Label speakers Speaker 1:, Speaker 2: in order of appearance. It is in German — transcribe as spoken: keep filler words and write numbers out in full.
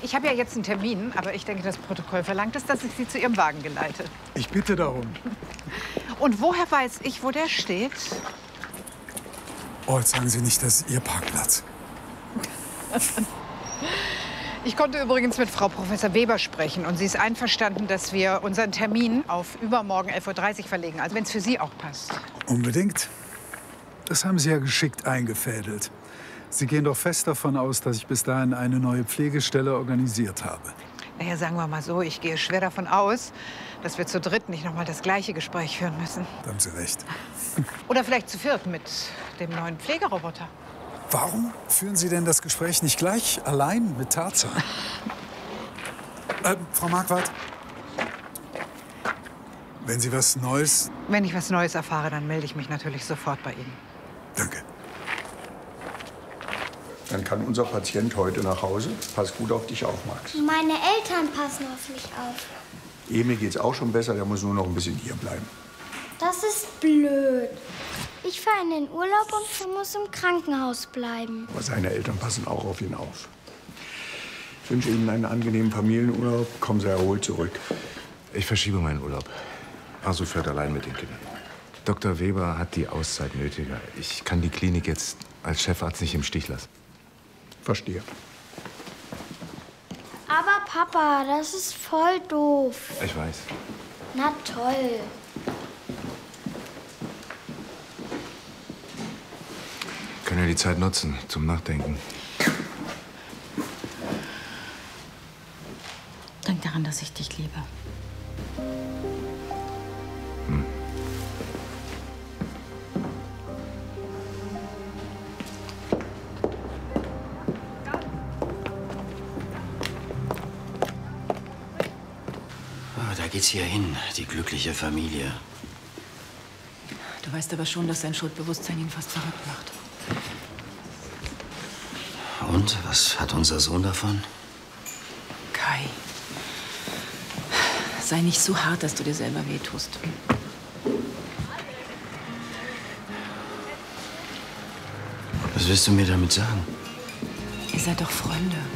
Speaker 1: Ich habe ja jetzt einen Termin, aber ich denke, das Protokoll verlangt es, dass ich Sie zu Ihrem Wagen geleite.
Speaker 2: Ich bitte darum.
Speaker 1: Und woher weiß ich, wo der steht?
Speaker 2: Oh, jetzt sagen Sie nicht, das ist Ihr Parkplatz.
Speaker 1: Ich konnte übrigens mit Frau Professor Weber sprechen und sie ist einverstanden, dass wir unseren Termin auf übermorgen elf Uhr dreißig verlegen, also wenn es für Sie auch passt.
Speaker 2: Unbedingt. Das haben Sie ja geschickt eingefädelt. Sie gehen doch fest davon aus, dass ich bis dahin eine neue Pflegestelle organisiert habe.
Speaker 1: Naja, sagen wir mal so, ich gehe schwer davon aus, dass wir zu dritt nicht noch mal das gleiche Gespräch führen müssen.
Speaker 2: Da haben Sie recht.
Speaker 1: Oder vielleicht zu viert mit dem neuen Pflegeroboter.
Speaker 2: Warum führen Sie denn das Gespräch nicht gleich allein mit Tarzan? äh, Frau Marquardt, wenn Sie was Neues...
Speaker 1: Wenn ich was Neues erfahre, dann melde ich mich natürlich sofort bei Ihnen.
Speaker 2: Danke.
Speaker 3: Dann kann unser Patient heute nach Hause. Pass gut auf dich auf, Max.
Speaker 4: Meine Eltern passen auf mich auf.
Speaker 3: Emil geht's auch schon besser, der muss nur noch ein bisschen hier bleiben.
Speaker 4: Das ist blöd. Ich fahre in den Urlaub und er muss im Krankenhaus bleiben.
Speaker 3: Aber seine Eltern passen auch auf ihn auf. Ich wünsche Ihnen einen angenehmen Familienurlaub. Kommen Sie erholt zurück.
Speaker 5: Ich verschiebe meinen Urlaub. Asu fährt allein mit den Kindern. Doktor Weber hat die Auszeit nötiger. Ich kann die Klinik jetzt als Chefarzt nicht im Stich lassen.
Speaker 3: Verstehe.
Speaker 4: Aber Papa, das ist voll doof.
Speaker 5: Ich weiß.
Speaker 4: Na toll.
Speaker 5: Können wir die Zeit nutzen zum Nachdenken.
Speaker 6: Denk daran, dass ich dich liebe.
Speaker 5: Hm.
Speaker 7: Oh, da geht's hier hin, die glückliche Familie.
Speaker 6: Du weißt aber schon, dass dein Schuldbewusstsein ihn fast verrückt macht.
Speaker 7: Und, was hat unser Sohn davon?
Speaker 6: Kai, sei nicht so hart, dass du dir selber wehtust.
Speaker 7: Was willst du mir damit sagen?
Speaker 6: Ihr seid doch Freunde.